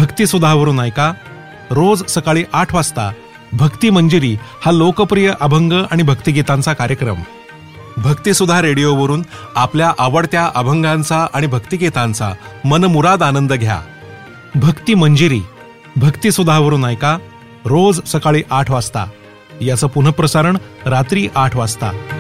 भक्तिसुधावरून ऐका रोज सकाळी 8 वाजता भक्ती मंजिरी हा लोकप्रिय अभंग आणि भक्तिगीतांचा कार्यक्रम. भक्तिसुधा रेडिओवरून आपल्या आवडत्या अभंगांचा आणि भक्तिगीतांचा मनमुराद आनंद घ्या. भक्ती मंजिरी भक्तिसुधावरून ऐका रोज सकाळी 8 वाजता. याचं पुनःप्रसारण रात्री 8 वाजता.